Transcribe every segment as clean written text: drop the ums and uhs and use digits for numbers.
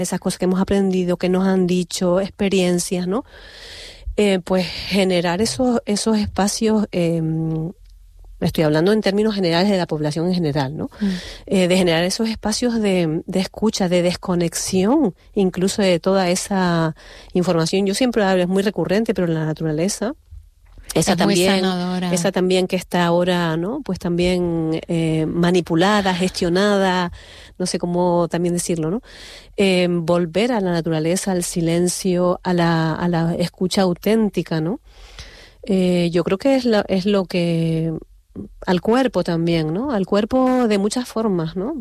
esas cosas que hemos aprendido, que nos han dicho, experiencias, ¿no? Pues generar esos espacios, estoy hablando en términos generales de la población en general, ¿no? De generar esos espacios de escucha, de desconexión, incluso de toda esa información. Yo siempre hablo, es muy recurrente, pero en la naturaleza, esa también que está ahora, ¿no? Pues también manipulada, gestionada, no sé cómo también decirlo, ¿no? Volver a la naturaleza, al silencio, a la escucha auténtica, ¿no? Yo creo que es lo que al cuerpo también, ¿no? Al cuerpo de muchas formas, ¿no?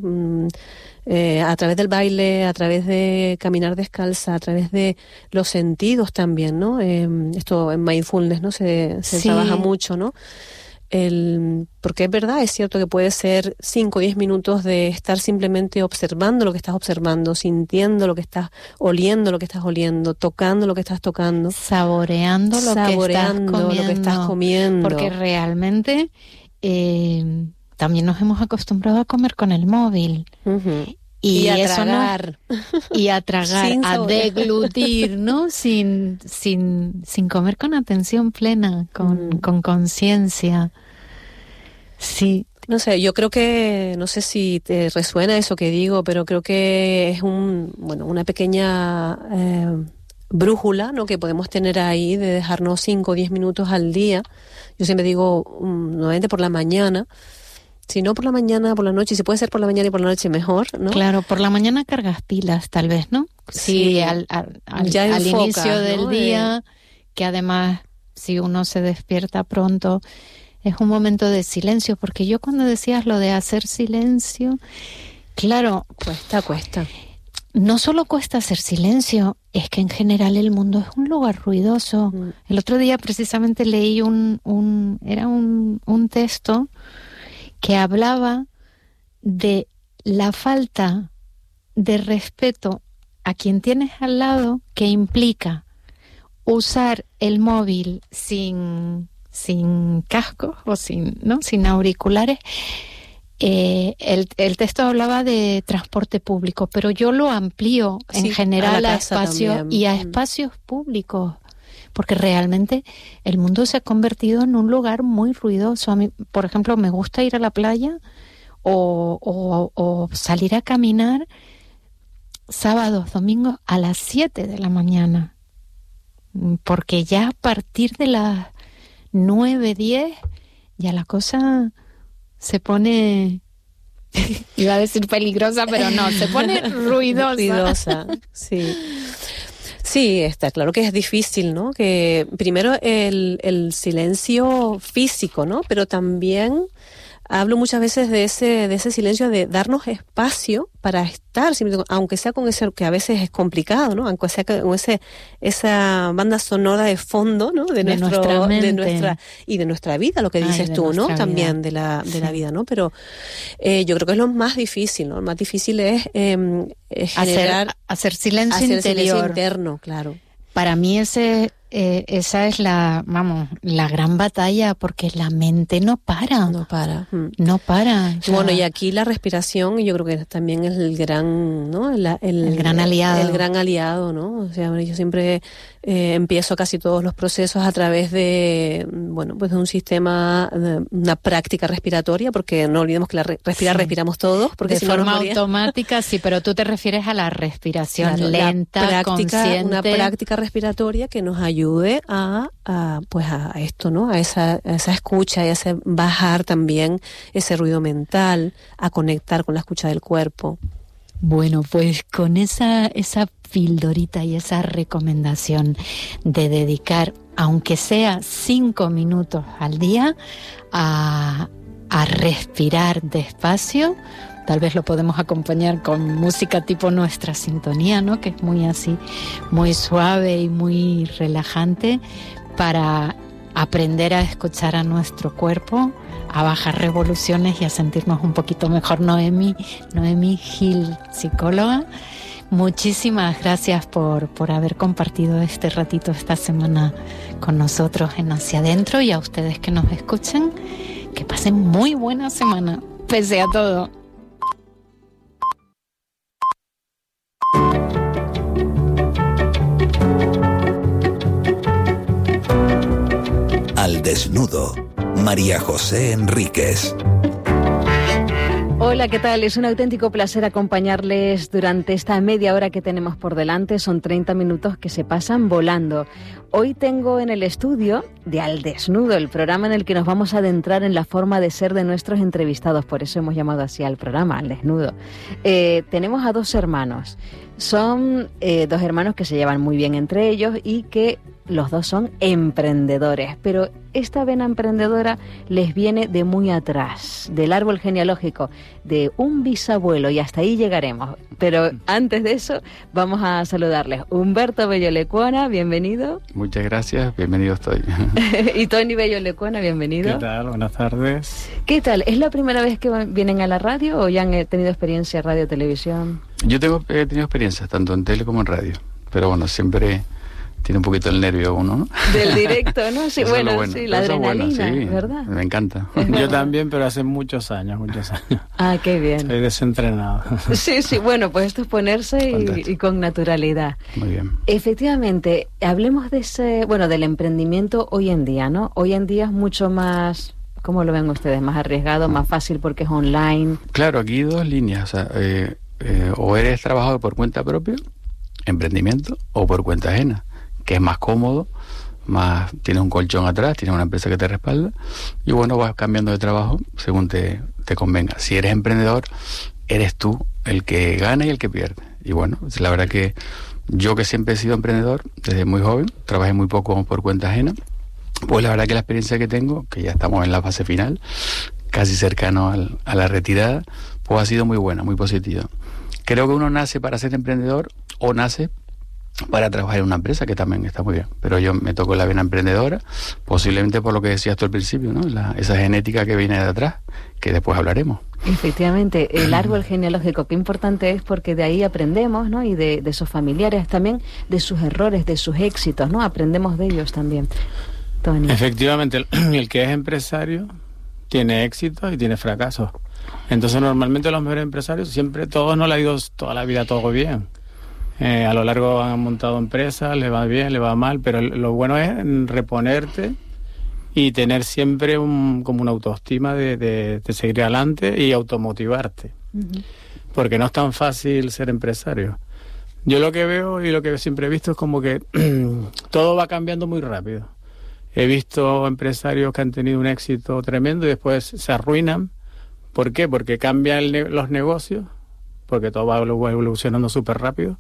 A través del baile, a través de caminar descalza, a través de los sentidos también, ¿no? Esto en mindfulness, ¿no? Se trabaja mucho, ¿no? Porque es verdad, es cierto que puede ser 5 o 10 minutos de estar simplemente observando lo que estás observando, sintiendo lo que estás oliendo, lo que estás oliendo, tocando lo que estás tocando, saboreando lo que estás comiendo. Porque realmente también nos hemos acostumbrado a comer con el móvil. Y a eso tragar. Y a tragar, a deglutir, ¿no? Sin comer con atención plena, con conciencia. Sí. No sé, yo creo que, no sé si te resuena eso que digo, pero creo que es una pequeña brújula, ¿no? Que podemos tener ahí de dejarnos 5 o 10 minutos al día. Yo siempre digo, nuevamente por la mañana. Si no por la mañana, por la noche, si puede ser por la mañana y por la noche, mejor, ¿no? Claro, por la mañana cargas pilas, tal vez, ¿no? Sí, al enfoca, inicio del ¿no? día, que además, si uno se despierta pronto, es un momento de silencio, porque yo cuando decías lo de hacer silencio, claro, cuesta. No solo cuesta hacer silencio, es que en general el mundo es un lugar ruidoso. El otro día precisamente leí un texto que hablaba de la falta de respeto a quien tienes al lado, que implica usar el móvil sin casco o sin auriculares. El texto hablaba de transporte público, pero yo lo amplío en general a espacios y a espacios públicos, porque realmente el mundo se ha convertido en un lugar muy ruidoso. A mí, por ejemplo, me gusta ir a la playa o salir a caminar sábados, domingos a las 7 de la mañana, porque ya a partir de las 9, 10 ya la cosa se pone, iba a decir peligrosa, pero no, se pone ruidosa. Ruidosa, sí. Sí, está claro que es difícil, ¿no? Que primero el silencio físico, ¿no? Pero también hablo muchas veces de ese silencio, de darnos espacio para estar, aunque sea con ese, que a veces es complicado, ¿no? Aunque sea con esa banda sonora de fondo, ¿no? De nuestra mente. Y de nuestra vida, lo que dices tú, ¿no? También de la vida, ¿no? Pero yo creo que es lo más difícil, ¿no? Lo más difícil es generar... Hacer silencio interior. Silencio interno, claro. Para mí esa es la gran batalla, porque la mente no para. No para. No para. O sea, bueno, y aquí la respiración, yo creo que también es el gran, ¿no? El gran aliado. El gran aliado, ¿no? O sea, yo siempre empiezo casi todos los procesos a través de, pues de un sistema, una práctica respiratoria, porque no olvidemos que respiramos todos, porque de forma automática, sí, pero tú te refieres a la respiración lenta, consciente. Una práctica respiratoria que nos ayude a esto, ¿no? A esa escucha y a ese bajar también ese ruido mental, a conectar con la escucha del cuerpo. Bueno, pues con esa pildorita y esa recomendación de dedicar, aunque sea 5 minutos al día, a respirar despacio. Tal vez lo podemos acompañar con música tipo Nuestra Sintonía, ¿no? Que es muy así, muy suave y muy relajante, para aprender a escuchar a nuestro cuerpo, a bajar revoluciones y a sentirnos un poquito mejor. Noemí Gil, psicóloga, muchísimas gracias por haber compartido este ratito esta semana con nosotros en Hacia Adentro, y a ustedes que nos escuchan, que pasen muy buena semana, pese a todo. Desnudo, María José Enríquez. Hola, ¿qué tal? Es un auténtico placer acompañarles durante esta media hora que tenemos por delante. Son 30 minutos que se pasan volando. Hoy tengo en el estudio de Al Desnudo, el programa en el que nos vamos a adentrar en la forma de ser de nuestros entrevistados. Por eso hemos llamado así al programa, Al Desnudo. Tenemos a dos hermanos. Son dos hermanos que se llevan muy bien entre ellos y que los dos son emprendedores, pero esta vena emprendedora les viene de muy atrás, del árbol genealógico, de un bisabuelo, y hasta ahí llegaremos. Pero antes de eso, vamos a saludarles. Humberto Bello Lecuona, bienvenido. Muchas gracias, bienvenido estoy. Y Tony Bello Lecuona, bienvenido. ¿Qué tal? Buenas tardes. ¿Qué tal? ¿Es la primera vez que vienen a la radio o ya han tenido experiencia en radio, televisión? Yo he tenido experiencias tanto en tele como en radio, pero bueno, siempre tiene un poquito el nervio uno, ¿no? Del directo, ¿no? Sí, bueno, bueno, sí, la adrenalina, sí, ¿verdad? Me encanta. Yo también, pero hace muchos años. Ah, qué bien. Soy desentrenado. Sí, bueno, pues esto es ponerse y con naturalidad. Muy bien. Efectivamente, hablemos de del emprendimiento hoy en día, ¿no? Hoy en día es mucho más, ¿cómo lo ven ustedes? Más arriesgado, más fácil porque es online. Claro, aquí hay dos líneas, o sea, o eres trabajador por cuenta propia, emprendimiento, o por cuenta ajena, que es más cómodo, más tienes un colchón atrás, tienes una empresa que te respalda y bueno, vas cambiando de trabajo según te convenga. Si eres emprendedor, eres tú el que gana y el que pierde. Y bueno, la verdad que yo, que siempre he sido emprendedor desde muy joven, trabajé muy poco por cuenta ajena, pues la verdad que la experiencia que tengo, que ya estamos en la fase final, casi cercano a la retirada, pues ha sido muy buena, muy positiva. Creo que uno nace para ser emprendedor o nace para trabajar en una empresa, que también está muy bien, pero yo me tocó la vena emprendedora, posiblemente por lo que decías tú al principio, ¿no? Esa genética que viene de atrás, que después hablaremos. Efectivamente, el árbol genealógico, qué importante es, porque de ahí aprendemos, ¿no? Y de sus familiares, también de sus errores, de sus éxitos, ¿no? Aprendemos de ellos también. Tony. Efectivamente, el que es empresario tiene éxito y tiene fracasos. Entonces, normalmente los mejores empresarios, siempre, todos no le ha ido toda la vida todo bien. A lo largo han montado empresas, le va bien, le va mal, pero lo bueno es reponerte y tener siempre como una autoestima de seguir adelante y automotivarte. Uh-huh. Porque no es tan fácil ser empresario. Yo lo que veo y lo que siempre he visto es como que todo va cambiando muy rápido. He visto empresarios que han tenido un éxito tremendo y después se arruinan. ¿Por qué? Porque cambian los negocios, porque todo va evolucionando súper rápido.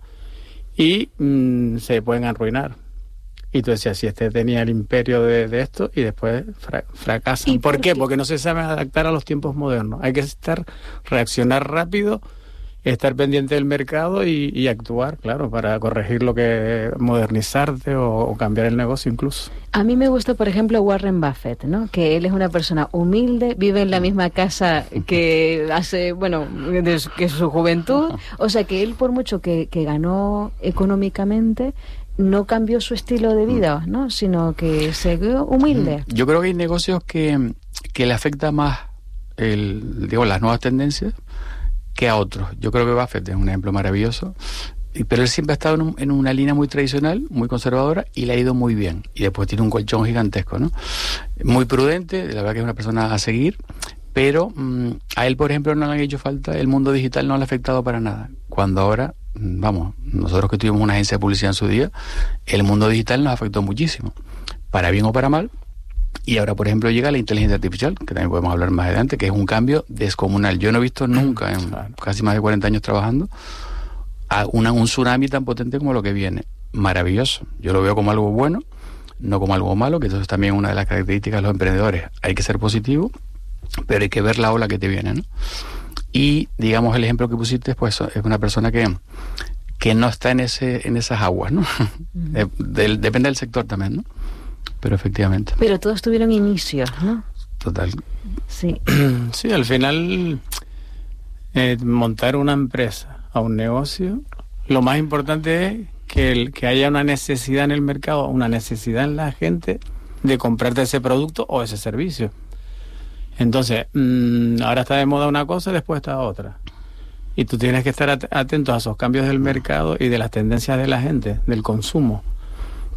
Y se pueden arruinar. Y tú decías, si este tenía el imperio de esto y después fracasan. ¿Por qué? Porque no se saben adaptar a los tiempos modernos. Hay que reaccionar rápido, estar pendiente del mercado y actuar, claro, para corregir modernizarte o cambiar el negocio incluso. A mí me gusta, por ejemplo, Warren Buffett, ¿no? Que él es una persona humilde, vive en la misma casa que hace, que su juventud. O sea, que él, por mucho que ganó económicamente, no cambió su estilo de vida, ¿no? Sino que siguió humilde. Yo creo que hay negocios que le afecta más las nuevas tendencias que a otros. Yo creo que Buffett es un ejemplo maravilloso, pero él siempre ha estado en una línea muy tradicional, muy conservadora, y le ha ido muy bien. Y después tiene un colchón gigantesco, ¿no? Muy prudente, la verdad que es una persona a seguir, pero a él, por ejemplo, no le ha hecho falta, el mundo digital no le ha afectado para nada. Cuando ahora, nosotros que tuvimos una agencia de publicidad en su día, el mundo digital nos afectó muchísimo, para bien o para mal. Y ahora, por ejemplo, llega la inteligencia artificial, que también podemos hablar más adelante, que es un cambio descomunal. Yo no he visto nunca, en casi más de 40 años trabajando, un tsunami tan potente como lo que viene. Maravilloso. Yo lo veo como algo bueno, no como algo malo, que eso es también una de las características de los emprendedores. Hay que ser positivo, pero hay que ver la ola que te viene, ¿no? Y, digamos, el ejemplo que pusiste, pues es una persona que no está en esas aguas, ¿no? Depende del sector también, ¿no? Pero efectivamente. Pero todos tuvieron inicios, ¿no? Total. Sí. Sí, al final, montar una empresa a un negocio, lo más importante es que haya una necesidad en el mercado, una necesidad en la gente de comprarte ese producto o ese servicio. Entonces, ahora está de moda una cosa y después está otra. Y tú tienes que estar atento a esos cambios del mercado y de las tendencias de la gente, del consumo.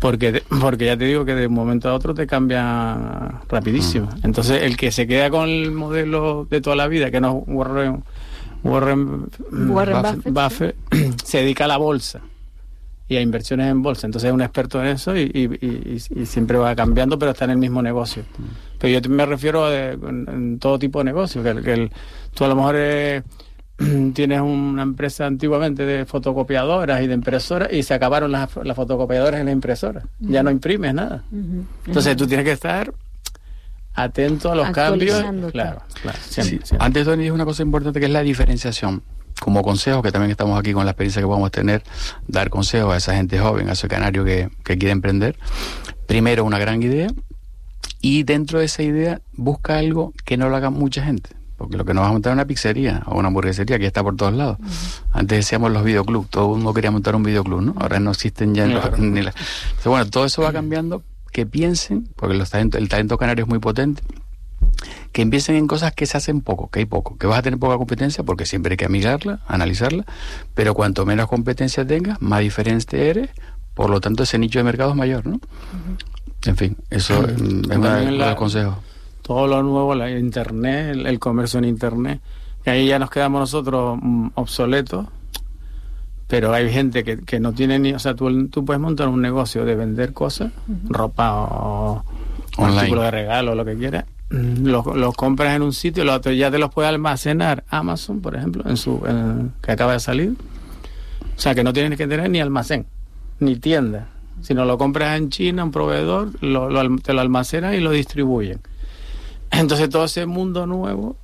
porque ya te digo que de un momento a otro te cambia rapidísimo. Entonces el que se queda con el modelo de toda la vida, que no Warren Buffett, se dedica a la bolsa y a inversiones en bolsa, entonces es un experto en eso y siempre va cambiando, pero está en el mismo negocio. Pero yo me refiero en todo tipo de negocio, tú a lo mejor tienes una empresa antiguamente de fotocopiadoras y de impresoras y se acabaron las fotocopiadoras y las impresoras, ya no imprimes nada. Entonces tú tienes que estar atento a los cambios. Claro, siempre. Antes, Tony, dijo una cosa importante que es la diferenciación. Como consejo, que también estamos aquí con la experiencia que podemos tener, dar consejos a esa gente joven, a ese canario que quiere emprender. Primero, una gran idea, y dentro de esa idea busca algo que no lo haga mucha gente. Porque lo que nos va a montar es una pizzería o una hamburguesería que ya está por todos lados. Antes decíamos los videoclubs, todo el mundo quería montar un videoclub, ¿no? Ahora no existen ya. Entonces, bueno, todo eso va cambiando. Que piensen, porque el talento canario es muy potente, que empiecen en cosas que se hacen poco, que hay poco, que vas a tener poca competencia, porque siempre hay que amigarla, analizarla, pero cuanto menos competencia tengas, más diferente eres, por lo tanto ese nicho de mercado es mayor, ¿no? En fin, eso es uno de los consejos. Todo lo nuevo, la internet, el comercio en internet, que ahí ya nos quedamos nosotros obsoletos, pero hay gente que no tiene ni... O sea, tú puedes montar un negocio de vender cosas, ropa o artículo de regalo, lo que quieras, los compras en un sitio, los otros ya te los puede almacenar Amazon, por ejemplo, que acaba de salir. O sea, que no tienes que tener ni almacén, ni tienda. Si no lo compras en China, un proveedor, te lo almacena y lo distribuyen. Entonces todo ese mundo nuevo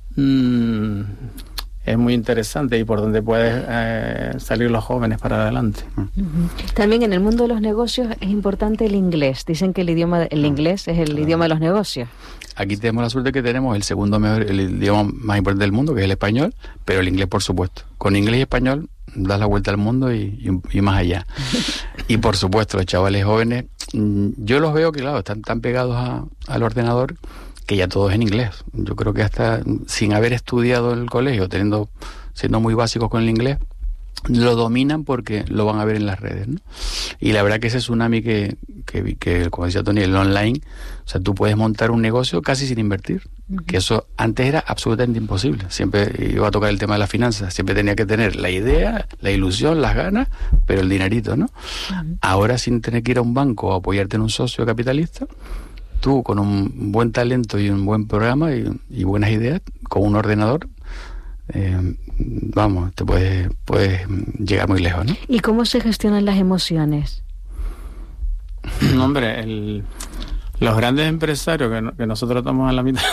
es muy interesante y por donde pueden salir los jóvenes para adelante. También en el mundo de los negocios es importante el inglés. Dicen que el inglés es el idioma de los negocios. Aquí tenemos la suerte que tenemos el idioma más importante del mundo, que es el español, pero el inglés, por supuesto. Con inglés y español das la vuelta al mundo y más allá. Y por supuesto, los chavales jóvenes, yo los veo que, claro, están tan pegados al ordenador que ya todo es en inglés. Yo creo que hasta sin haber estudiado en el colegio, siendo muy básicos con el inglés, lo dominan porque lo van a ver en las redes, ¿no? Y la verdad que ese tsunami que como decía Tony, el online, o sea, tú puedes montar un negocio casi sin invertir, que eso antes era absolutamente imposible. Siempre iba a tocar el tema de las finanzas, siempre tenía que tener la idea, la ilusión, las ganas, pero el dinerito, ¿no? Ahora, sin tener que ir a un banco o apoyarte en un socio capitalista, tú con un buen talento y un buen programa y buenas ideas, con un ordenador, te puedes llegar muy lejos, ¿no? ¿Y cómo se gestionan las emociones? Hombre, los grandes empresarios que nosotros estamos en la mitad,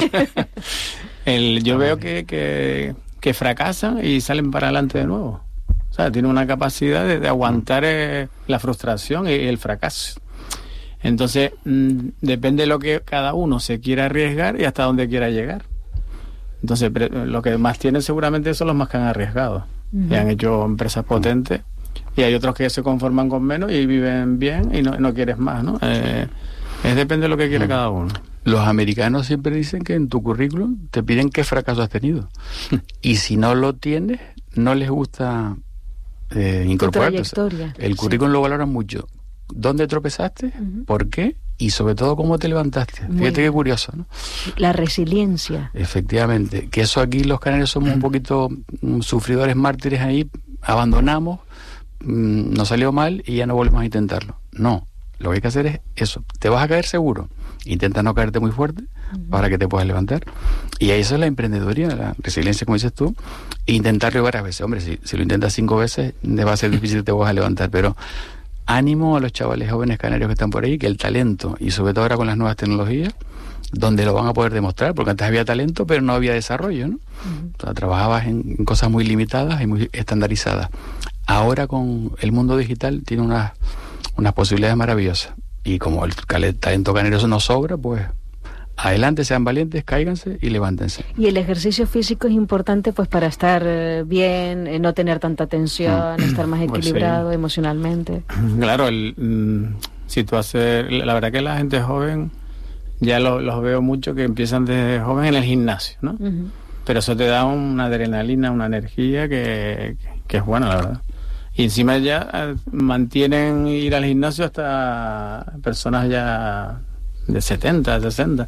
yo veo que fracasan y salen para adelante de nuevo. O sea, tienen una capacidad de aguantar la frustración y el fracaso. Entonces, depende de lo que cada uno se quiera arriesgar y hasta dónde quiera llegar. Entonces, lo que más tienen seguramente son los más que han arriesgado. Y han hecho empresas potentes. Y hay otros que se conforman con menos y viven bien y no quieres más, ¿no? Depende de lo que quiera cada uno. Los americanos siempre dicen que en tu currículum te piden qué fracaso has tenido. Y si no lo tienes, no les gusta incorporarte. El currículum lo valoran mucho. ¿Dónde tropezaste? ¿Por qué? Y sobre todo, ¿cómo te levantaste? Fíjate qué curioso, ¿no? La resiliencia. Efectivamente. Que eso aquí los canarios somos un poquito sufridores mártires ahí. Abandonamos, nos salió mal y ya no volvemos a intentarlo. No. Lo que hay que hacer es eso. Te vas a caer seguro. Intenta no caerte muy fuerte para que te puedas levantar. Y eso es la emprendeduría, la resiliencia, como dices tú. E intentarlo varias veces. Hombre, si lo intentas 5 veces, va a ser difícil, te vas a levantar. Pero ánimo a los chavales jóvenes canarios que están por ahí, que el talento, y sobre todo ahora con las nuevas tecnologías, donde lo van a poder demostrar, porque antes había talento, pero no había desarrollo, ¿no? O sea, trabajabas en cosas muy limitadas y muy estandarizadas. Ahora con el mundo digital tiene unas posibilidades maravillosas. Y como el talento canario nos sobra, pues adelante, sean valientes, cáiganse y levántense. Y el ejercicio físico es importante pues para estar bien, no tener tanta tensión, estar más equilibrado emocionalmente. Claro, si tú haces... La verdad que la gente joven, ya los veo mucho que empiezan desde joven en el gimnasio, ¿no? Pero eso te da una adrenalina, una energía que es buena, la verdad. Y encima ya mantienen ir al gimnasio hasta personas ya de 70, 60.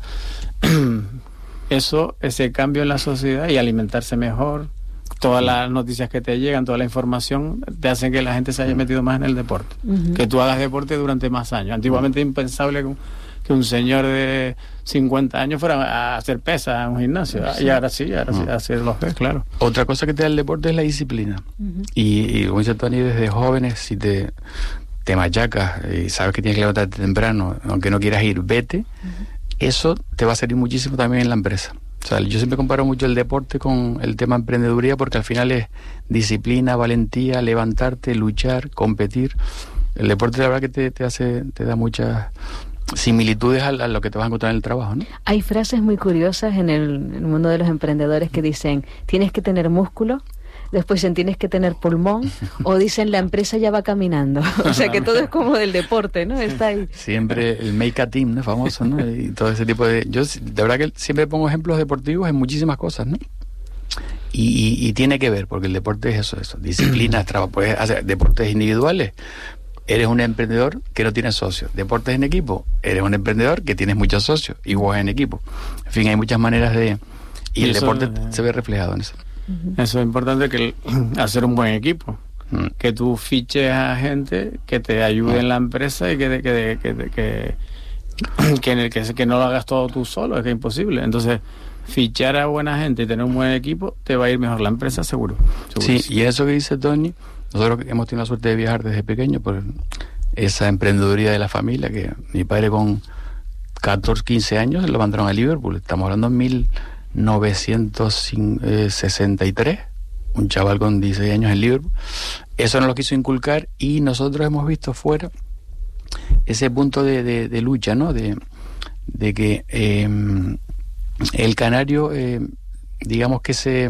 Ese cambio en la sociedad y alimentarse mejor, todas las noticias que te llegan, toda la información, te hacen que la gente se haya metido más en el deporte. Que tú hagas deporte durante más años. Antiguamente es impensable que un señor de 50 años fuera a hacer pesas en un gimnasio. Y ahora sí, así los ves, claro. Otra cosa que te da el deporte es la disciplina. Y como dice Tony, desde jóvenes, si te machacas y sabes que tienes que levantarte temprano, aunque no quieras ir, vete. Eso te va a servir muchísimo también en la empresa. O sea, yo siempre comparo mucho el deporte con el tema emprendeduría, porque al final es disciplina, valentía, levantarte, luchar, competir. El deporte, la verdad, que te da muchas similitudes a lo que te vas a encontrar en el trabajo, ¿no? Hay frases muy curiosas en el mundo de los emprendedores que dicen: tienes que tener músculo, después dicen tienes que tener pulmón, o dicen la empresa ya va caminando. O sea que todo es como del deporte, ¿no? Está ahí. Siempre el make a team, ¿no? Famoso, ¿no? Y todo ese tipo de... Yo de verdad que siempre pongo ejemplos deportivos en muchísimas cosas, ¿no? Y tiene que ver, porque el deporte es eso, disciplina, puedes hacer deportes individuales. Eres un emprendedor que no tienes socios. Deportes en equipo, eres un emprendedor que tienes muchos socios y juegas en equipo. En fin, hay muchas maneras de... Y el deporte se ve reflejado en eso. Eso es importante, hacer un buen equipo. Que tú fiches a gente que te ayude en la empresa y que no lo hagas todo tú solo, es que es imposible. Entonces, fichar a buena gente y tener un buen equipo, te va a ir mejor la empresa, seguro. Sí, y eso que dice Tony, nosotros hemos tenido la suerte de viajar desde pequeño por esa emprendeduría de la familia, que mi padre con 14, 15 años lo mandaron a Liverpool. Estamos hablando en 1963, un chaval con 16 años en Liverpool. Eso nos lo quiso inculcar y nosotros hemos visto fuera ese punto de lucha, ¿no? De que el canario, digamos que se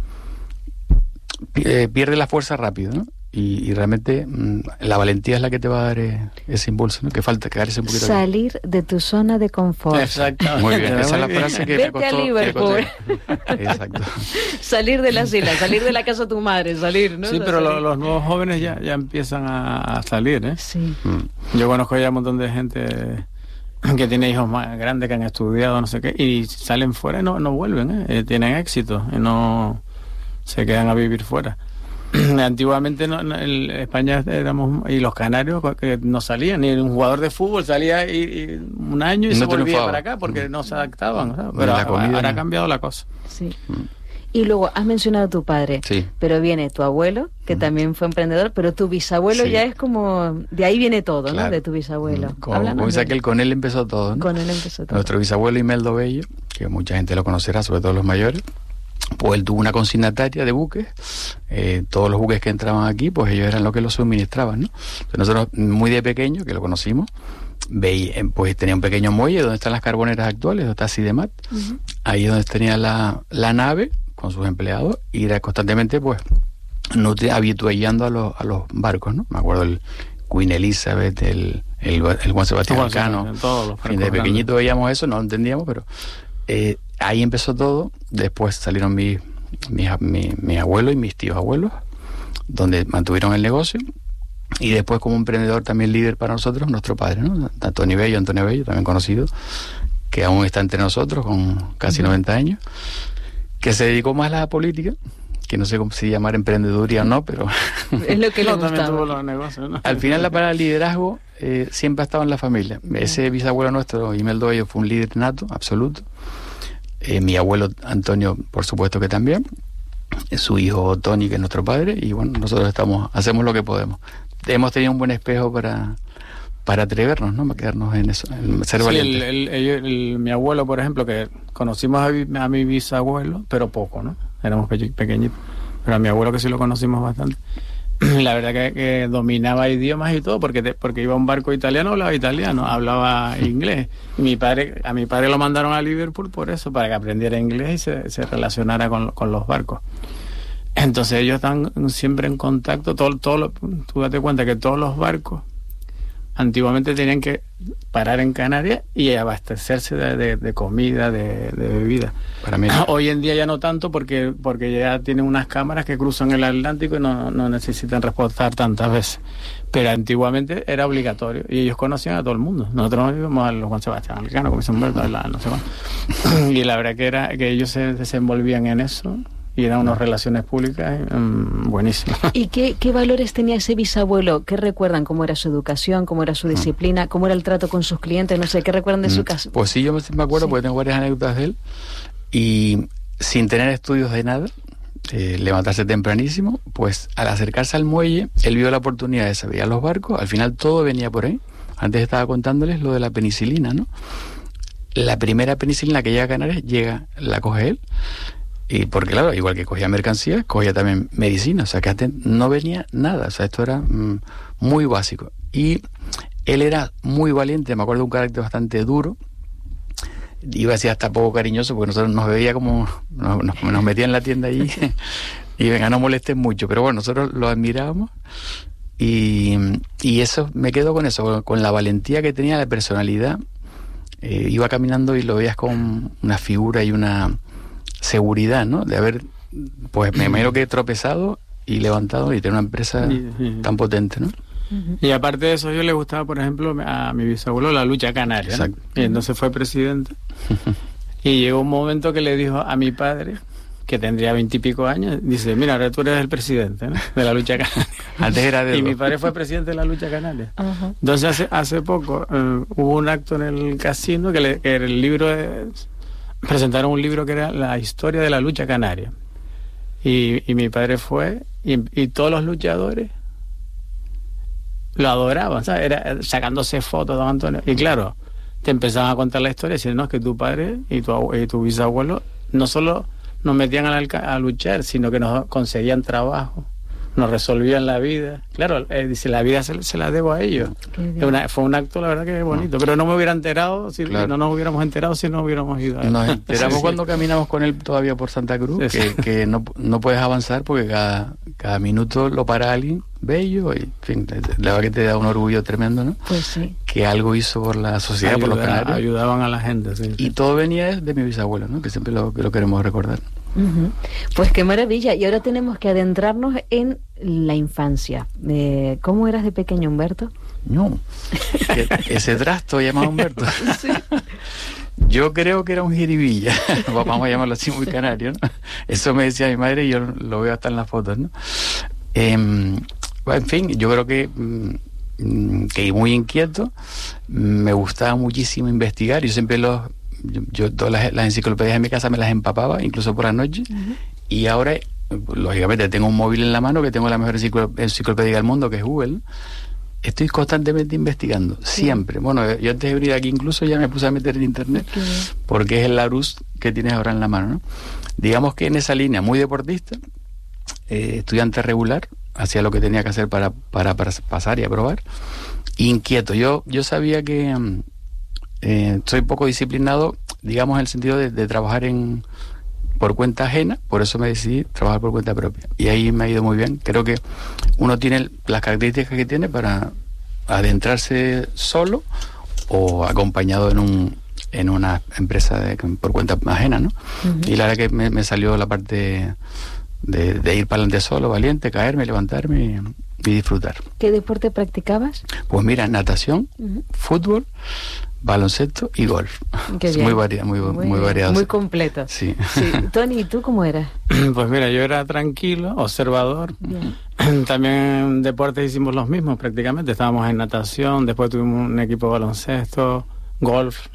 pierde la fuerza rápido, ¿no? Y realmente la valentía es la que te va a dar ese impulso, ¿no? Que falta quedarse un poquito. Salir de tu zona de confort. Exacto. Muy bien, esa es la frase que Vete me costó. a Liverpool. Exacto. Salir de la isla, salir de la casa de tu madre, salir, ¿no? Sí, pero los nuevos jóvenes ya empiezan a salir, ¿eh? Sí. Yo conozco ya un montón de gente que tiene hijos más grandes que han estudiado, no sé qué, y salen fuera y no vuelven, tienen éxito y no se quedan a vivir fuera. Antiguamente España éramos, y los canarios que no salían, ni un jugador de fútbol salía y un año y no se volvía para acá porque no se adaptaban, ¿sabes? Pero ahora ha cambiado la cosa. Sí. Y luego has mencionado a tu padre, sí, pero viene tu abuelo, que también fue emprendedor, pero tu bisabuelo ya es como, de ahí viene todo, claro, ¿no? De tu bisabuelo. Como dice aquel, con él empezó todo, ¿no? Con él empezó todo. Nuestro bisabuelo Imeldo Bello, que mucha gente lo conocerá, sobre todo los mayores, pues él tuvo una consignataria de buques. Todos los buques que entraban aquí, pues ellos eran los que los suministraban, ¿no? Entonces nosotros, muy de pequeño, que lo conocimos, pues tenía un pequeño muelle donde están las carboneras actuales, donde está Sidemat. Ahí es donde tenía la nave con sus empleados, y era constantemente, pues, habituallando a los barcos, ¿no? Me acuerdo el Queen Elizabeth, el Juan Sebastián Cano. De pequeñito veíamos eso, no lo entendíamos, pero ahí empezó todo. Después salieron mi abuelo y mis tíos abuelos, donde mantuvieron el negocio. Y después, como un emprendedor también líder para nosotros, nuestro padre, ¿no? Antonio Bello, también conocido, que aún está entre nosotros con casi 90 años, que se dedicó más a la política, que no sé si llamar emprendeduría o no, pero es lo que le gustaba. También tuvo los negocios, ¿no? Al final la palabra liderazgo siempre ha estado en la familia. Ese bisabuelo nuestro, Imeldo Bello, fue un líder nato, absoluto. Mi abuelo Antonio, por supuesto que también. Su hijo Tony, que es nuestro padre. Y bueno, nosotros hacemos lo que podemos. Hemos tenido un buen espejo para atrevernos, ¿no? Para quedarnos en eso, en ser valientes. Mi abuelo, por ejemplo, que conocimos a mi bisabuelo, pero poco, ¿no? Éramos pequeñitos. Pero a mi abuelo, que sí lo conocimos bastante. La verdad que dominaba idiomas y todo, porque iba a un barco italiano, hablaba italiano, hablaba inglés. Y a mi padre lo mandaron a Liverpool por eso, para que aprendiera inglés y se relacionara con los barcos. Entonces ellos están siempre en contacto. Tú date cuenta que todos los barcos antiguamente tenían que parar en Canarias y abastecerse de comida, de bebida. Para mí Hoy en día ya no tanto porque ya tienen unas cámaras que cruzan el Atlántico y no necesitan reportar tantas veces. Pero antiguamente era obligatorio y ellos conocían a todo el mundo. Nosotros íbamos a los Juan Sebastián Elcano, como dicen, no sé cuál. Y la verdad que ellos se desenvolvían en eso y eran unas relaciones públicas buenísimas. ¿Y qué valores tenía ese bisabuelo? ¿Qué recuerdan? ¿Cómo era su educación? ¿Cómo era su disciplina? ¿Cómo era el trato con sus clientes? No sé, ¿qué recuerdan de su casa? Pues sí, yo me acuerdo porque tengo varias anécdotas de él. Y sin tener estudios de nada, levantarse tempranísimo, pues al acercarse al muelle, él vio la oportunidad de saber a los barcos. Al final todo venía por ahí. Antes estaba contándoles lo de la penicilina, ¿no? La primera penicilina que llega a Canarias, la coge él. Y porque claro, igual que cogía mercancías, cogía también medicina, o sea que antes no venía nada, o sea, esto era muy básico. Y él era muy valiente, me acuerdo de un carácter bastante duro, iba así hasta poco cariñoso, porque nosotros nos veía como, nos metía en la tienda allí, y venga, no molesten mucho, pero bueno, nosotros lo admirábamos, y eso, me quedo con eso, con la valentía que tenía, la personalidad. Iba caminando y lo veías con una figura y una seguridad, ¿no? De haber, pues me imagino que tropezado y levantado y tener una empresa tan potente, ¿no? Y aparte de eso, yo le gustaba, por ejemplo, a mi bisabuelo la lucha canaria, ¿no? Y entonces fue presidente. Y llegó un momento que le dijo a mi padre, que tendría 20 y pico años, dice, mira, ahora tú eres el presidente, ¿no? De la lucha canaria. Antes era de... Y mi padre fue presidente de la lucha canaria. Entonces hace poco hubo un acto en el casino que el libro presentaron un libro que era la historia de la lucha canaria. Y mi padre fue, y todos los luchadores lo adoraban, ¿sabes? Era sacándose fotos, don Antonio. Y claro, te empezaban a contar la historia, diciendo, no, es que tu padre y tu bisabuelo no solo nos metían a luchar, sino que nos conseguían trabajo, nos resolvían la vida. Claro, dice, la vida se la debo a ellos. Fue un acto, la verdad, que bonito. Pero no me hubiera enterado, no nos hubiéramos enterado si no hubiéramos ido. Nos enteramos cuando caminamos con él todavía por Santa Cruz, que no puedes avanzar porque cada minuto lo para alguien bello, y en fin, la verdad que te da un orgullo tremendo, ¿no? Pues sí. Que algo hizo por la sociedad, por los canarios. Ayudaban a la gente, sí. Y todo venía de mi bisabuelo, ¿no? Que siempre lo queremos recordar. Pues qué maravilla. Y ahora tenemos que adentrarnos en la infancia. ¿Cómo eras de pequeño, Humberto? No, ese trasto llamado Humberto. Sí. Yo creo que era un jiribilla, vamos a llamarlo así, muy canario, ¿no? Eso me decía mi madre y yo lo veo hasta en las fotos, ¿no? En fin, yo creo que muy inquieto, me gustaba muchísimo investigar, yo siempre yo todas las enciclopedias en mi casa me las empapaba, incluso por la noche, y ahora, lógicamente, tengo un móvil en la mano, que tengo la mejor enciclopedia del mundo, que es Google, ¿no? Estoy constantemente investigando, siempre. Bueno, yo antes de venir aquí incluso ya me puse a meter en internet, porque es el Larousse que tienes ahora en la mano, ¿no? Digamos que en esa línea, muy deportista, estudiante regular, hacía lo que tenía que hacer para pasar y aprobar, inquieto. Yo sabía que soy poco disciplinado, digamos, en el sentido de trabajar por cuenta ajena, por eso me decidí trabajar por cuenta propia. Y ahí me ha ido muy bien. Creo que uno tiene las características que tiene para adentrarse solo o acompañado en una empresa por cuenta ajena, ¿no? Y la verdad que me salió la parte de ir para adelante solo, valiente, caerme, levantarme y disfrutar. ¿Qué deporte practicabas? Pues mira, natación, fútbol, baloncesto y golf. Es muy variado, muy variado. Muy completo. Sí. Tony, ¿y tú cómo eras? Pues mira, yo era tranquilo, observador. También en deportes hicimos los mismos prácticamente. Estábamos en natación, después tuvimos un equipo de baloncesto, golf.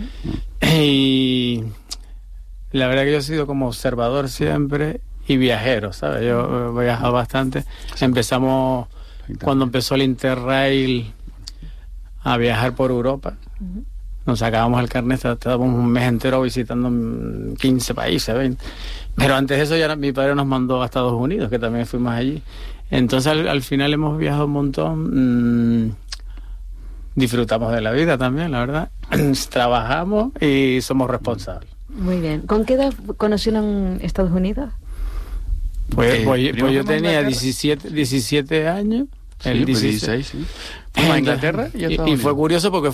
Y la verdad que yo he sido como observador siempre y viajero, ¿sabes? Yo he viajado bastante. Empezamos, cuando empezó el Interrail, a viajar por Europa. Nos sacábamos el carnet, estábamos un mes entero visitando 15 países, 20. Pero antes de eso ya mi padre nos mandó a Estados Unidos, que también fuimos allí. Entonces al final hemos viajado un montón. Disfrutamos de la vida también, la verdad. Trabajamos y somos responsables. Muy bien. ¿Con qué edad conocieron Estados Unidos? Pues yo tenía 17 años. el 16. Sí. Fuimos a Inglaterra y fue curioso porque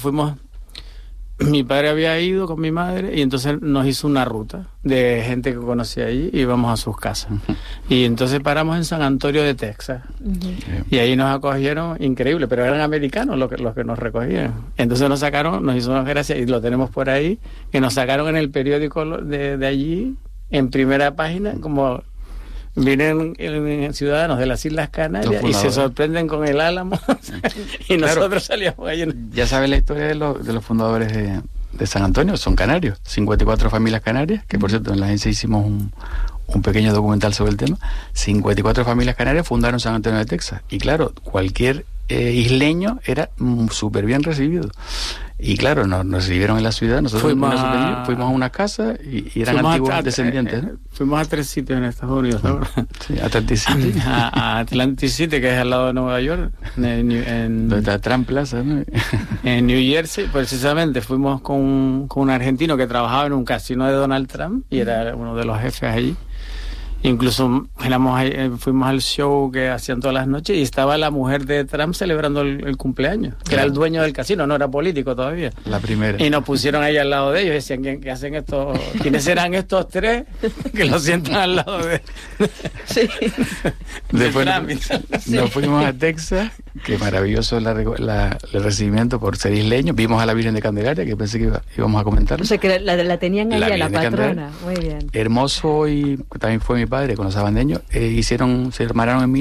mi padre había ido con mi madre y entonces nos hizo una ruta de gente que conocía allí y íbamos a sus casas. Y entonces paramos en San Antonio de Texas. Y ahí nos acogieron increíble, pero eran americanos los que nos recogían. Entonces nos hizo unas gracias y lo tenemos por ahí, que nos sacaron en el periódico de allí, en primera página, como... Vienen ciudadanos de las Islas Canarias y se sorprenden con el Álamo y nosotros salíamos ahí. Ya sabes la historia de los fundadores de San Antonio, son canarios, 54 familias canarias, que por cierto en la agencia hicimos un pequeño documental sobre el tema. 54 familias canarias fundaron San Antonio de Texas y claro, cualquier isleño era súper bien recibido. Y claro, nos recibieron en la ciudad, nosotros fuimos a una casa y eran antiguos descendientes, ¿no? Fuimos a 3 sitios en Estados Unidos, ¿no? Sí, Atlantic City. a Atlantic City, que es al lado de Nueva York, donde está Trump Plaza, ¿no? En New Jersey, precisamente, fuimos con un argentino que trabajaba en un casino de Donald Trump y era uno de los jefes allí. Incluso fuimos al show que hacían todas las noches y estaba la mujer de Trump celebrando el cumpleaños, que era el dueño del casino, no era político todavía. La primera. Y nos pusieron ahí al lado de ellos y decían, ¿qué hacen estos? ¿Quiénes serán estos tres que los sientan al lado de sí. Después nos fuimos a Texas, que maravilloso el recibimiento por ser isleños. Vimos a la Virgen de Candelaria, que pensé que íbamos a comentar. O sea, que la tenían ahí a la patrona. Muy bien. Hermoso, y también fue mi padre con los sabandeños, se hermanaron en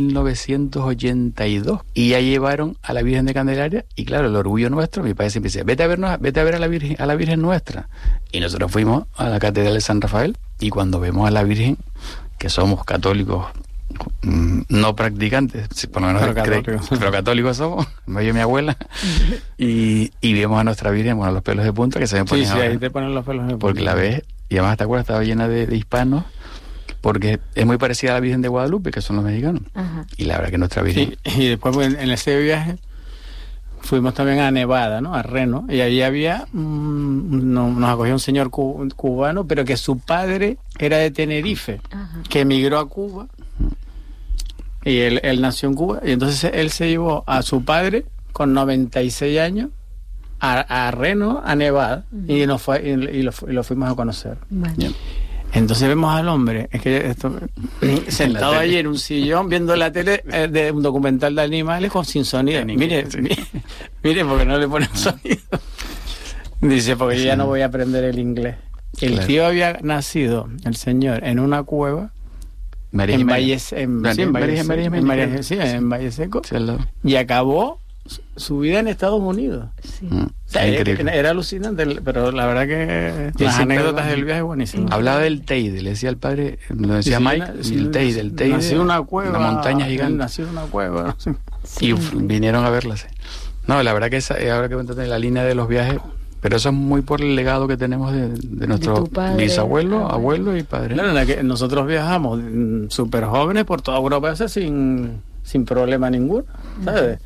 1982 y ya llevaron a la Virgen de Candelaria y claro, el orgullo nuestro, mi padre siempre decía, vete a ver a la Virgen nuestra, y nosotros fuimos a la Catedral de San Rafael y cuando vemos a la Virgen, que somos católicos no practicantes, por lo menos pero católicos somos, me oye mi abuela, y vemos a nuestra Virgen, bueno, los pelos de punta que se me ponen ahora, ahí te ponen los pelos de punta porque la ves, y además te acuerdas, estaba llena de hispanos, porque es muy parecida a la Virgen de Guadalupe, que son los mexicanos. Ajá. Y la verdad que nuestra Virgen... Sí, y después en ese viaje fuimos también a Nevada, ¿no? A Reno, y ahí había... nos acogió un señor cubano, pero que su padre era de Tenerife, ajá, que emigró a Cuba, y él nació en Cuba, y entonces él se llevó a su padre con 96 años a Reno, a Nevada, y lo fuimos a conocer. Bueno. Entonces vemos al hombre, sentado allí en un sillón viendo la tele de un documental de animales sin sonido. Mire, porque no le ponen sonido. Dice, porque yo ya no voy a aprender el inglés. El tío había nacido, el señor, en una cueva en Valle Seco, y acabó su vida en Estados Unidos. Sí. O sea, era alucinante, pero la verdad que las anécdotas del viaje es buenísimo. Hablaba del Teide, le decía al padre, lo decía Mike, el Teide. Nació una cueva, una montaña gigante. Nació una cueva. Sí. Y vinieron a verla. Sí. No, la verdad que ahora que me la línea de los viajes, pero eso es muy por el legado que tenemos de nuestro bisabuelo, abuelo y padre. Claro, nosotros viajamos súper jóvenes por toda Europa sin problema ninguno, ¿sabes?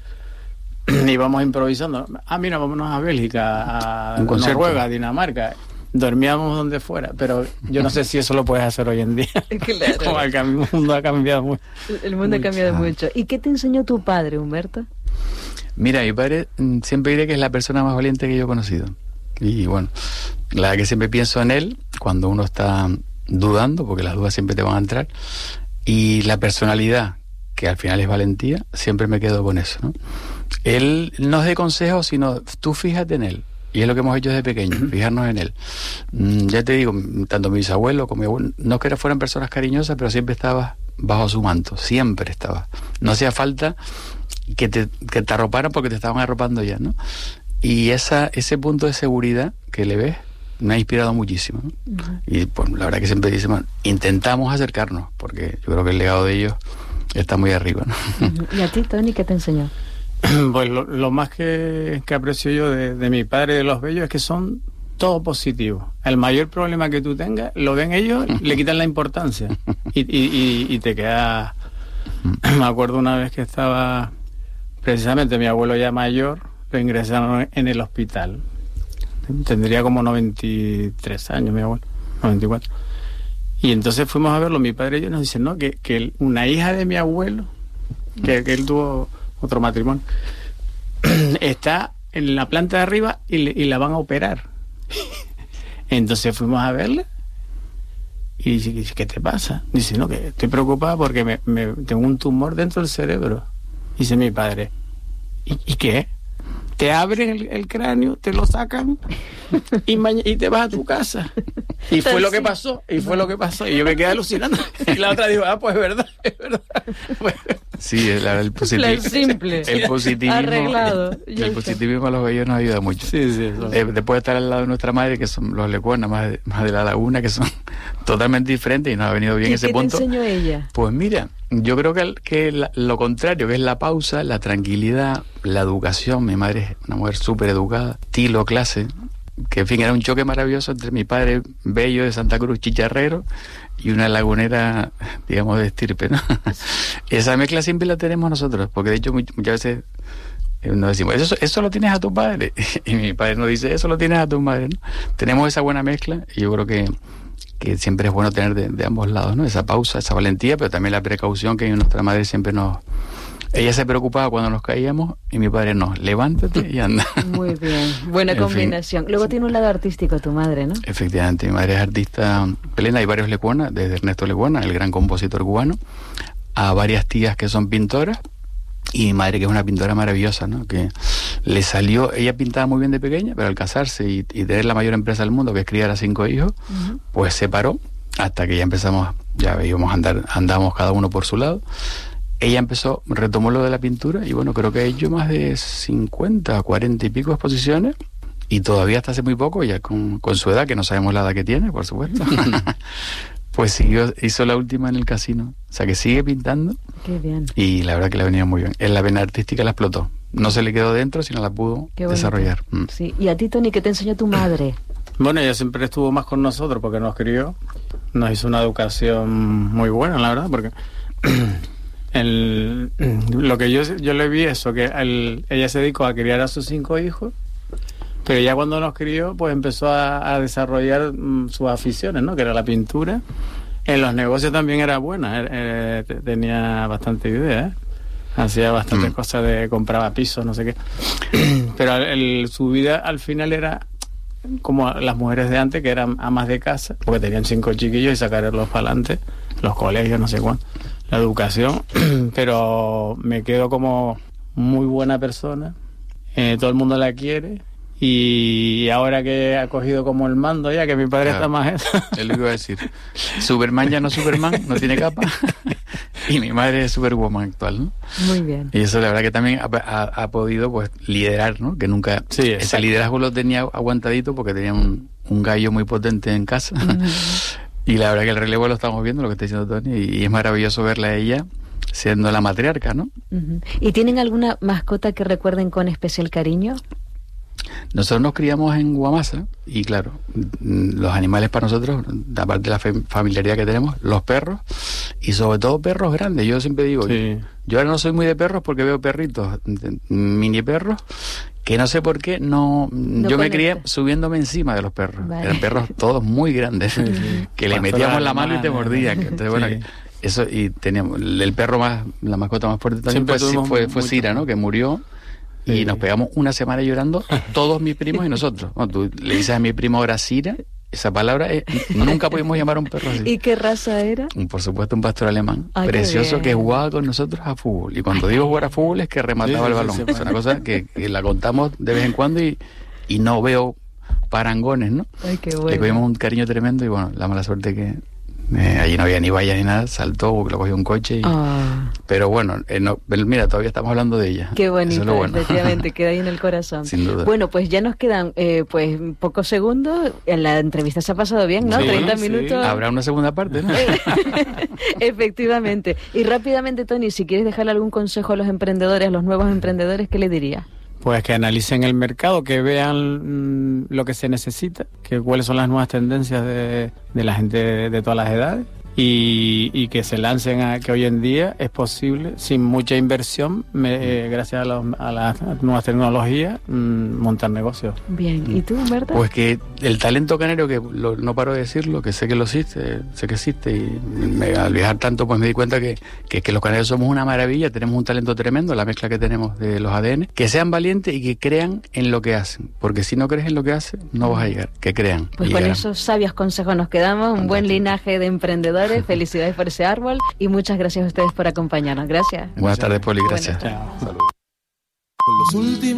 Y vamos improvisando. Mira, vámonos a Bélgica, a Noruega, a Dinamarca. Dormíamos donde fuera, pero yo no sé si eso lo puedes hacer hoy en día. Claro. Como el mundo ha cambiado mucho. El mundo ha cambiado mucho. ¿Y qué te enseñó tu padre, Humberto? Mira, mi padre siempre diré que es la persona más valiente que yo he conocido. Y bueno, la verdad que siempre pienso en él cuando uno está dudando, porque las dudas siempre te van a entrar. Y la personalidad, que al final es valentía, siempre me quedo con eso, ¿no? Él no es de consejos, sino tú fíjate en él. Y es lo que hemos hecho desde pequeño, fijarnos en él. Ya te digo, tanto mi bisabuelo como mi abuelo, no es que fueran personas cariñosas, pero siempre estabas bajo su manto, siempre estabas. No hacía falta que te arroparan porque te estaban arropando ya, ¿no? Y ese punto de seguridad que le ves me ha inspirado muchísimo, ¿no? Y pues la verdad que siempre dice, bueno, intentamos acercarnos, porque yo creo que el legado de ellos está muy arriba, ¿no? ¿Y a ti, Tony, qué te enseñó? Pues lo más que aprecio yo de mi padre y de los bellos es que son todo positivo. El mayor problema que tú tengas, lo ven ellos, le quitan la importancia y te queda... Me acuerdo una vez que estaba precisamente mi abuelo ya mayor, lo ingresaron en el hospital. Tendría como 93 años mi abuelo, 94. Y entonces fuimos a verlo, mi padre y yo, nos dicen, ¿no? Que una hija de mi abuelo, que él tuvo otro matrimonio, está en la planta de arriba y la van a operar. Entonces fuimos a verla y dice, ¿qué te pasa? Dice, no, que estoy preocupada porque me tengo un tumor dentro del cerebro. Dice mi padre, ¿y qué? Te abren el cráneo, te lo sacan y te vas a tu casa. Y fue lo que pasó, y yo me quedé alucinando. Y la otra dijo, pues es verdad. Sí, el positivismo. Arreglado. El positivismo a los bellos nos ayuda mucho. Sí, eso. Después de estar al lado de nuestra madre, que son los lecuonas, más de la laguna, que son totalmente diferentes y nos ha venido bien ese punto. ¿Qué te enseñó ella? Pues mira, yo creo que lo contrario, que es la pausa, la tranquilidad, la educación. Mi madre es una mujer súper educada, estilo, clase, que en fin, era un choque maravilloso entre mi padre bello de Santa Cruz, chicharrero, y una lagunera, digamos, de estirpe, ¿no? Esa mezcla siempre la tenemos nosotros, porque de hecho muchas veces nos decimos, eso lo tienes a tu padre, y mi padre nos dice, eso lo tienes a tu madre, ¿no? Tenemos esa buena mezcla, y yo creo que siempre es bueno tener de ambos lados, ¿no? Esa pausa, esa valentía, pero también la precaución que nuestra madre siempre ella se preocupaba cuando nos caíamos y mi padre no, levántate y anda. Muy bien, buena combinación. Luego tiene un lado artístico tu madre, ¿no? Efectivamente, mi madre es artista plena, hay varios lecuonas, desde Ernesto Lecuona, el gran compositor cubano, a varias tías que son pintoras, y mi madre que es una pintora maravillosa, ¿no? Que le salió, ella pintaba muy bien de pequeña, pero al casarse y tener la mayor empresa del mundo, que es criar a 5 hijos, pues se paró, hasta que ya andábamos cada uno por su lado. Ella retomó lo de la pintura y bueno, creo que ha hecho más de 50, 40 y pico exposiciones y todavía hasta hace muy poco, ya con su edad, que no sabemos la edad que tiene, por supuesto, pues hizo la última en el Casino. O sea que sigue pintando. Qué bien. Y la verdad que le ha venido muy bien. En la vena artística la explotó. No se le quedó dentro, sino la pudo desarrollar. Sí. Y a ti, Tony, ¿qué te enseñó tu madre? Bueno, ella siempre estuvo más con nosotros porque nos crió. Nos hizo una educación muy buena, la verdad, porque... lo que yo le vi eso, que ella se dedicó a criar a sus 5 hijos, pero ya cuando nos crió pues empezó a desarrollar sus aficiones, ¿no? Que era la pintura. En los negocios también era buena, tenía bastante idea, hacía bastantes cosas, compraba pisos, no sé qué. Pero su vida al final era como las mujeres de antes, que eran amas de casa, porque tenían 5 chiquillos y sacarlos para adelante, los colegios, no sé cuánto, la educación. Pero me quedo como muy buena persona, todo el mundo la quiere, y ahora que ha cogido como el mando ya, que mi padre está más... Es lo que iba a decir. Superman ya no Superman, no tiene capa, y mi madre es Superwoman actual, ¿no? Muy bien. Y eso la verdad que también ha podido pues liderar, ¿no? Que nunca... Sí, ese liderazgo lo tenía aguantadito porque tenía un gallo muy potente en casa. Y la verdad que el relevo lo estamos viendo, lo que está diciendo Tony, y es maravilloso verla a ella siendo la matriarca, ¿no? ¿Y tienen alguna mascota que recuerden con especial cariño? Nosotros nos criamos en Guamasa y claro, los animales para nosotros, aparte de la familiaridad que tenemos, los perros, y sobre todo perros grandes. Yo siempre digo, yo ahora no soy muy de perros porque veo perritos, mini perros, que no sé por qué yo me crié subiéndome encima de los perros. Eran perros todos muy grandes, que le metíamos la mano y te mordían. Entonces, bueno, eso, y teníamos el perro la mascota más fuerte también fue Cira, ¿no? Que murió. Y nos pegamos una semana llorando, todos mis primos y nosotros. Bueno, tú le dices a mi primo ahora Cira, esa palabra nunca pudimos llamar a un perro así. ¿Y qué raza era? Por supuesto un pastor alemán, precioso, que jugaba con nosotros a fútbol. Y cuando digo jugar a fútbol es que remataba el balón. Es una cosa que la contamos de vez en cuando y no veo parangones, ¿no? Ay, qué bueno. Le cogimos un cariño tremendo y bueno, la mala suerte que... allí no había ni vallas ni nada, saltó, lo cogió un coche pero bueno, mira, todavía estamos hablando de ella. Qué bonito, bueno. Efectivamente, queda ahí en el corazón. Sin duda. Bueno, pues ya nos quedan pues pocos segundos. En la entrevista se ha pasado bien, ¿no? 30 minutos. Habrá una segunda parte, ¿no? Efectivamente. Y rápidamente, Tony, si quieres dejarle algún consejo a los emprendedores, a los nuevos emprendedores, ¿qué le dirías? Pues que analicen el mercado, que vean lo que se necesita, que cuáles son las nuevas tendencias de la gente de todas las edades, y que se lancen a que hoy en día es posible, sin mucha inversión, gracias a las nuevas tecnologías, montar negocios. Bien, ¿y tú, Humberto? Pues que el talento canario, que no paro de decirlo, que sé que existe, y al viajar tanto pues me di cuenta que los canarios somos una maravilla, tenemos un talento tremendo, la mezcla que tenemos de los ADN, que sean valientes y que crean en lo que hacen, porque si no crees en lo que haces, no vas a llegar, que crean. Pues con esos sabios consejos nos quedamos, un buen linaje de emprendedores, felicidades por ese árbol y muchas gracias a ustedes por acompañarnos. Gracias. Buenas tardes, Poli, gracias. Chao. Saludos.